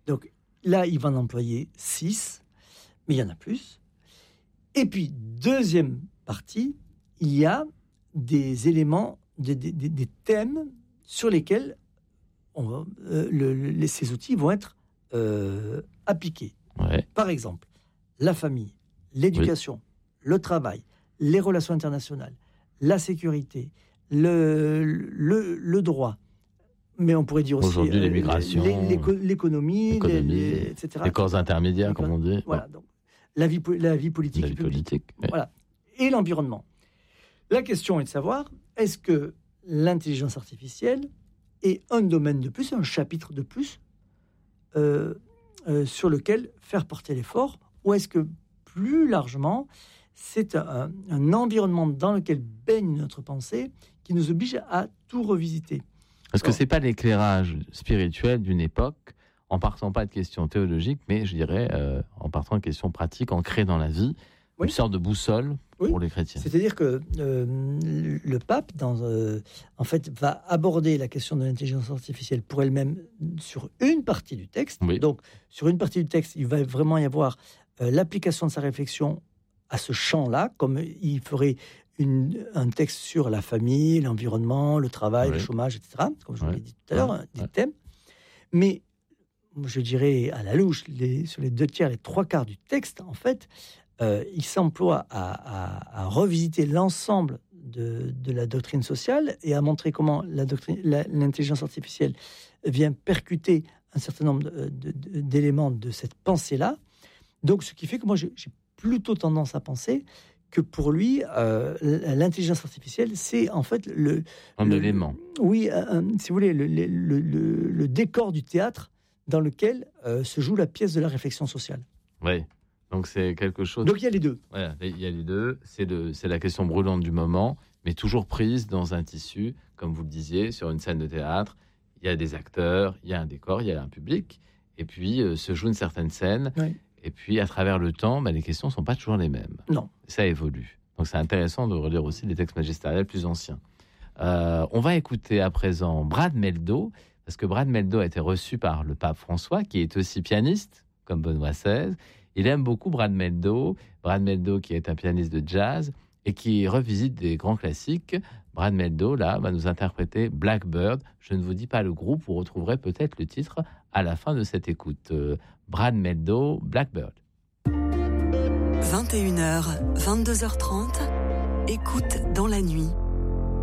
Donc là, il va en employer 6, mais il y en a plus. Et puis, deuxième partie, il y a des éléments, des thèmes sur lesquels ces outils vont être appliqués. Ouais. Par exemple, la famille, l'éducation, le travail, les relations internationales, la sécurité, le droit. Mais on pourrait dire aussi aujourd'hui l'immigration, l'économie, etc. Les corps intermédiaires, comme on dit. Voilà, donc la vie politique. La vie politique. Voilà. Et l'environnement. La question est de savoir, est-ce que l'intelligence artificielle est un domaine de plus, un chapitre de plus sur lequel faire porter l'effort, ou est-ce que plus largement, c'est un environnement dans lequel baigne notre pensée qui nous oblige à tout revisiter. Est-ce que c'est pas l'éclairage spirituel d'une époque, en partant pas de questions théologiques, mais je dirais en partant de questions pratiques ancrées dans la vie, une sorte de boussole pour les chrétiens. C'est-à-dire que le pape, en fait, va aborder la question de l'intelligence artificielle pour elle-même sur une partie du texte. Oui. Donc, sur une partie du texte, il va vraiment y avoir l'application de sa réflexion à ce champ-là, comme il ferait un texte sur la famille, l'environnement, le travail, le chômage, etc., comme je vous l'ai dit tout à l'heure, des thèmes. Mais, je dirais à la louche, sur les 2 tiers, les 3/4 du texte, en fait, il s'emploie à revisiter l'ensemble de la doctrine sociale et à montrer comment l'intelligence artificielle vient percuter un certain nombre d'éléments de cette pensée-là. Donc, ce qui fait que moi, j'ai plutôt tendance à penser que pour lui, l'intelligence artificielle, c'est en fait un élément. Oui, si vous voulez, le décor du théâtre dans lequel se joue la pièce de la réflexion sociale. Oui. Donc c'est quelque chose. Donc il y a les deux. Voilà, il y a les deux. C'est la question brûlante du moment, mais toujours prise dans un tissu, comme vous le disiez, sur une scène de théâtre. Il y a des acteurs, il y a un décor, il y a un public, et puis se joue une certaine scène. Oui. Et puis à travers le temps, les questions sont pas toujours les mêmes. Non. Ça évolue. Donc c'est intéressant de relire aussi des textes magistériels plus anciens. On va écouter à présent Brad Mehldau, parce que Brad Mehldau a été reçu par le pape François, qui est aussi pianiste, comme Benoît XVI. Il aime beaucoup Brad Mehldau qui est un pianiste de jazz et qui revisite des grands classiques. Brad Mehldau, là, va nous interpréter Blackbird. Je ne vous dis pas le groupe, vous retrouverez peut-être le titre à la fin de cette écoute. Brad Mehldau, Blackbird. 21h, 22h30, écoute dans la nuit.